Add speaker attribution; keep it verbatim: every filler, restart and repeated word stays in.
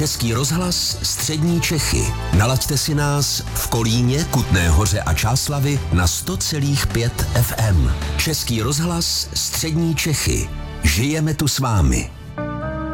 Speaker 1: Český rozhlas Střední Čechy. Nalaďte si nás v Kolíně, Kutné Hoře a Čáslavi na sto celá pět F M. Český rozhlas Střední Čechy. Žijeme tu s vámi.